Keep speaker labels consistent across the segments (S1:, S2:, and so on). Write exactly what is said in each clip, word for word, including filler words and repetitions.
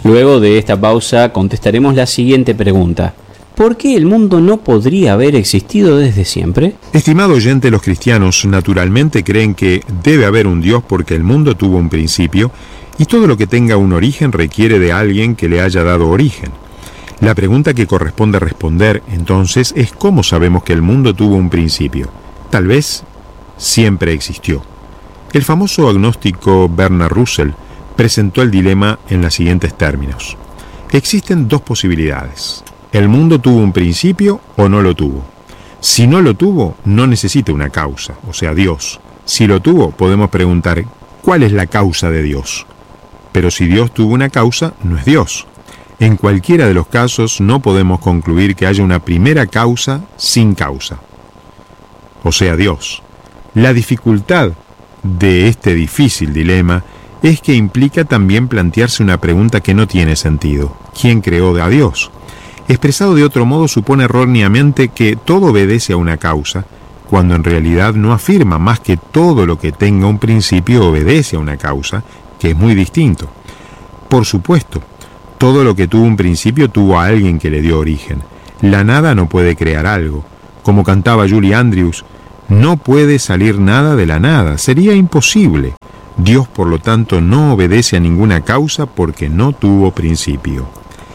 S1: Luego de esta pausa contestaremos la siguiente pregunta. ¿Por qué el mundo no podría haber existido desde siempre?
S2: Estimado oyente, los cristianos naturalmente creen que debe haber un Dios porque el mundo tuvo un principio y todo lo que tenga un origen requiere de alguien que le haya dado origen. La pregunta que corresponde responder entonces es ¿cómo sabemos que el mundo tuvo un principio? Tal vez siempre existió. El famoso agnóstico Bernard Russell presentó el dilema en los siguientes términos. Existen dos posibilidades. El mundo tuvo un principio o no lo tuvo. Si no lo tuvo, no necesita una causa, o sea, Dios. Si lo tuvo, podemos preguntar, ¿cuál es la causa de Dios? Pero si Dios tuvo una causa, no es Dios. En cualquiera de los casos, no podemos concluir que haya una primera causa sin causa, o sea, Dios. La dificultad de este difícil dilema es que implica también plantearse una pregunta que no tiene sentido. ¿Quién creó a Dios? Expresado de otro modo, supone erróneamente que todo obedece a una causa, cuando en realidad no afirma más que todo lo que tenga un principio obedece a una causa, que es muy distinto. Por supuesto, todo lo que tuvo un principio tuvo a alguien que le dio origen. La nada no puede crear algo. Como cantaba Julie Andrews, no puede salir nada de la nada, sería imposible. Dios, por lo tanto, no obedece a ninguna causa porque no tuvo principio.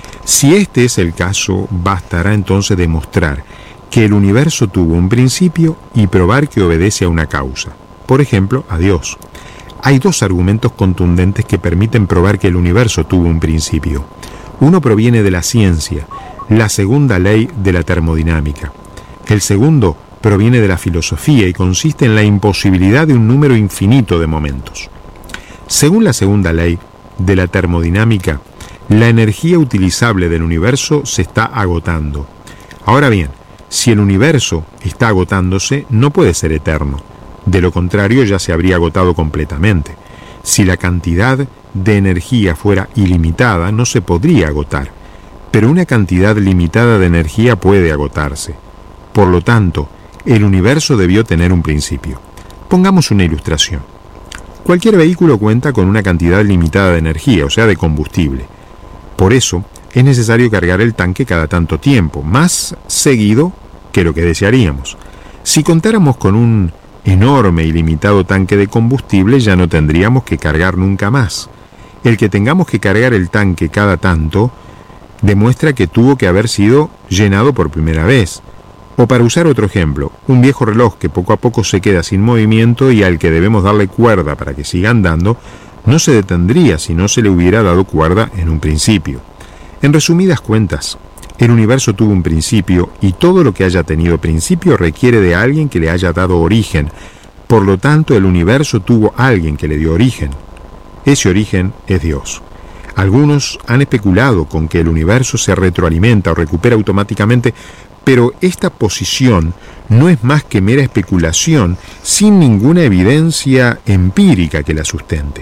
S2: Si este es el caso, bastará entonces demostrar que el universo tuvo un principio y probar que obedece a una causa, por ejemplo, a Dios. Hay dos argumentos contundentes que permiten probar que el universo tuvo un principio. Uno proviene de la ciencia, la segunda ley de la termodinámica. El segundo proviene de la filosofía y consiste en la imposibilidad de un número infinito de momentos. Según la segunda ley de la termodinámica, la energía utilizable del universo se está agotando. Ahora bien, si el universo está agotándose, no puede ser eterno. De lo contrario, ya se habría agotado completamente. Si la cantidad de energía fuera ilimitada, no se podría agotar. Pero una cantidad limitada de energía puede agotarse. Por lo tanto, el universo debió tener un principio. Pongamos una ilustración. Cualquier vehículo cuenta con una cantidad limitada de energía, o sea, de combustible. Por eso, es necesario cargar el tanque cada tanto tiempo, más seguido que lo que desearíamos. Si contáramos con un enorme y limitado tanque de combustible, ya no tendríamos que cargar nunca más. El que tengamos que cargar el tanque cada tanto demuestra que tuvo que haber sido llenado por primera vez. O para usar otro ejemplo, un viejo reloj que poco a poco se queda sin movimiento y al que debemos darle cuerda para que siga andando, no se detendría si no se le hubiera dado cuerda en un principio. En resumidas cuentas, el universo tuvo un principio y todo lo que haya tenido principio requiere de alguien que le haya dado origen. Por lo tanto, el universo tuvo alguien que le dio origen. Ese origen es Dios. Algunos han especulado con que el universo se retroalimenta o recupera automáticamente, pero esta posición no es más que mera especulación sin ninguna evidencia empírica que la sustente.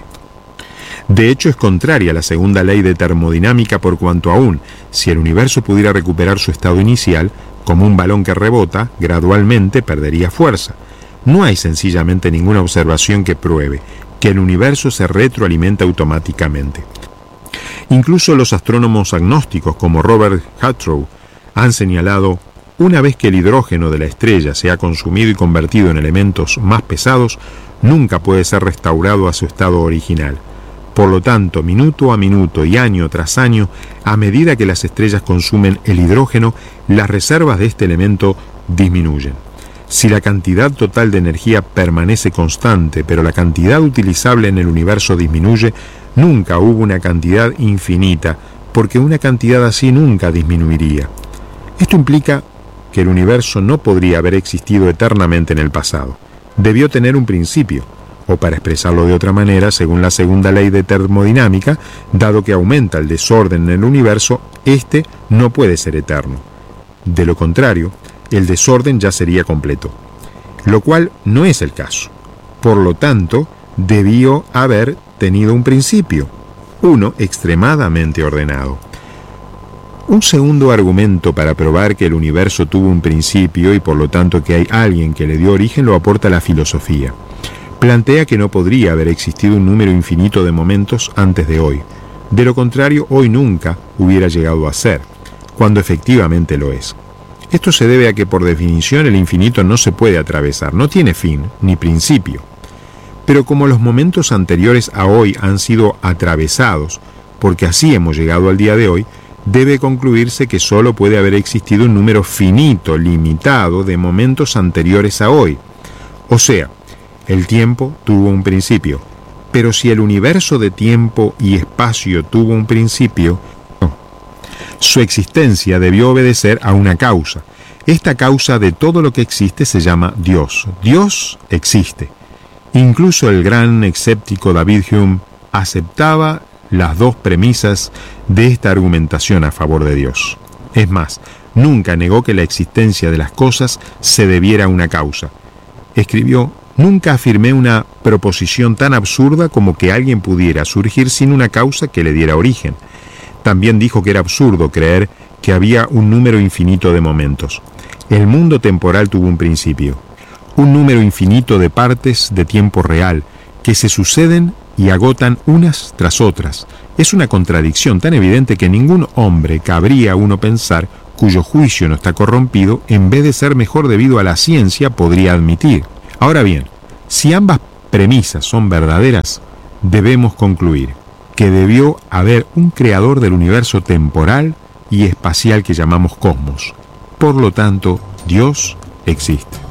S2: De hecho, es contraria a la segunda ley de termodinámica por cuanto aún, si el universo pudiera recuperar su estado inicial, como un balón que rebota, gradualmente perdería fuerza. No hay sencillamente ninguna observación que pruebe que el universo se retroalimenta automáticamente. Incluso los astrónomos agnósticos como Robert Hartrow han señalado, una vez que el hidrógeno de la estrella se ha consumido y convertido en elementos más pesados, nunca puede ser restaurado a su estado original. Por lo tanto, minuto a minuto y año tras año, a medida que las estrellas consumen el hidrógeno, las reservas de este elemento disminuyen. Si la cantidad total de energía permanece constante, pero la cantidad utilizable en el universo disminuye, nunca hubo una cantidad infinita, porque una cantidad así nunca disminuiría. Esto implica que el universo no podría haber existido eternamente en el pasado. Debió tener un principio. O para expresarlo de otra manera, según la segunda ley de termodinámica, dado que aumenta el desorden en el universo, este no puede ser eterno. De lo contrario, el desorden ya sería completo, lo cual no es el caso. Por lo tanto, debió haber tenido un principio, uno extremadamente ordenado. Un segundo argumento para probar que el universo tuvo un principio y por lo tanto que hay alguien que le dio origen lo aporta la filosofía. Plantea que no podría haber existido un número infinito de momentos antes de hoy. De lo contrario, hoy nunca hubiera llegado a ser, cuando efectivamente lo es. Esto se debe a que por definición el infinito no se puede atravesar, no tiene fin ni principio. Pero como los momentos anteriores a hoy han sido atravesados, porque así hemos llegado al día de hoy, debe concluirse que solo puede haber existido un número finito, limitado, de momentos anteriores a hoy. O sea, el tiempo tuvo un principio, pero si el universo de tiempo y espacio tuvo un principio, no. Su existencia debió obedecer a una causa. Esta causa de todo lo que existe se llama Dios. Dios existe. Incluso el gran escéptico David Hume aceptaba las dos premisas de esta argumentación a favor de Dios. Es más, nunca negó que la existencia de las cosas se debiera a una causa. Escribió: nunca afirmé una proposición tan absurda como que alguien pudiera surgir sin una causa que le diera origen. También dijo que era absurdo creer que había un número infinito de momentos. El mundo temporal tuvo un principio, un número infinito de partes de tiempo real que se suceden y agotan unas tras otras. Es una contradicción tan evidente que ningún hombre cabría a uno pensar cuyo juicio no está corrompido, en vez de ser mejor debido a la ciencia, podría admitir. Ahora bien, si ambas premisas son verdaderas, debemos concluir que debió haber un creador del universo temporal y espacial que llamamos cosmos. Por lo tanto, Dios existe.